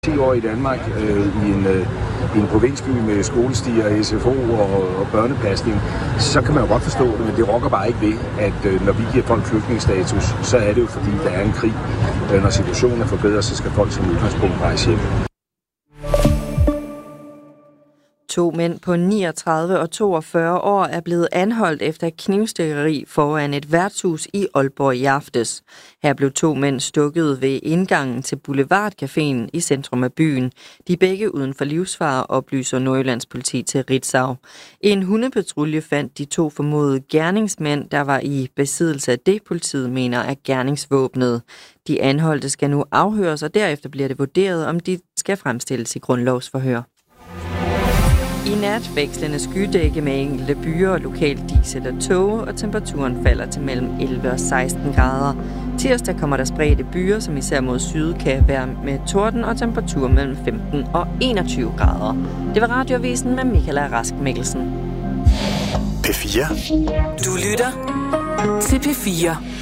10 år i Danmark i en provinsby med skolestier, SFO og børnepasning, så kan man jo godt forstå det, men det rokker bare ikke ved, at når vi giver folk flygtningestatus, så er det jo fordi, der er en krig. Når situationen er forbedret, så skal folk som udgangspunkt rejse hjem. 2 mænd på 39 og 42 år er blevet anholdt efter knivstikkeri foran et værtshus i Aalborg i aftes. Her blev 2 mænd stukket ved indgangen til Boulevardcaféen i centrum af byen. De er begge uden for livsfare, oplyser Nordjyllands politi til Ritzau. En hundepatrulje fandt de 2 formodede gerningsmænd, der var i besiddelse af det, politiet mener er gerningsvåbnet. De anholdte skal nu afhøres, og derefter bliver det vurderet, om de skal fremstilles i grundlovsforhør. I nat vekslende skydække med enkelte byer og lokal diesel og tåge, og temperaturen falder til mellem 11 og 16 grader. Tirsdag kommer der spredte byer, som især mod syd kan være med torden og temperatur mellem 15 og 21 grader. Det var Radioavisen med Michaela Rask Mikkelsen. P4. Du lytter til P4.